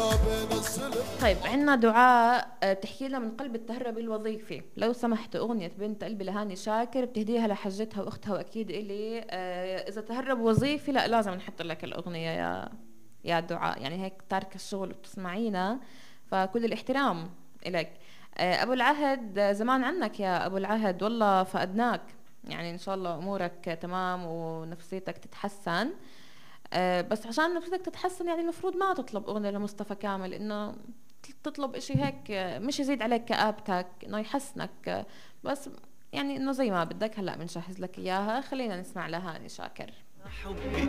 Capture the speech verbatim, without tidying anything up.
طيب عندنا دعاء آه، بتحكي لنا من قلب التهرب الوظيفي. لو سمحت أغنية بنت قلبي لهاني شاكر بتهديها لحجتها وأختها وأكيد إلي. آه، إذا تهرب وظيفي لا لازم نحط لك الأغنية يا يا دعاء، يعني هيك تاركة الشغل وبتسمعينا، فكل الاحترام إلك. آه، أبو العهد، آه، زمان عنك يا أبو العهد، والله فقدناك. يعني إن شاء الله أمورك تمام ونفسيتك تتحسن. آه، بس عشان نفسك تتحسن يعني المفروض ما تطلب أغنية لمصطفى كامل، إنه تطلب إشي هيك آه، مش يزيد عليك كآبتك، إنه يحسنك آه، بس. يعني إنه زي ما بدك. هلأ بنجهز لك إياها، خلينا نسمع لهاني شاكر. حبي